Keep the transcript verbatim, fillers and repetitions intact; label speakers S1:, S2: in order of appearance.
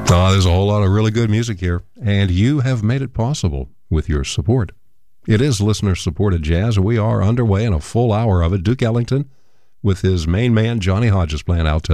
S1: Uh, there's a whole lot of really good music here, and you have made it possible with your support. It is listener-supported jazz, and we are underway in a full hour of it. Duke Ellington with his main man, Johnny Hodges, playing alto.